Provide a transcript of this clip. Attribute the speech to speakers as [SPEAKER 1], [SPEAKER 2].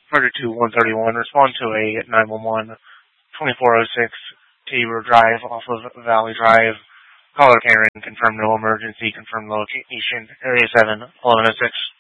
[SPEAKER 1] Murder 131, respond to a 911, 2406 Tabor Drive off of Valley Drive. Caller Karen, confirm no emergency, confirm location, Area 7, 1106.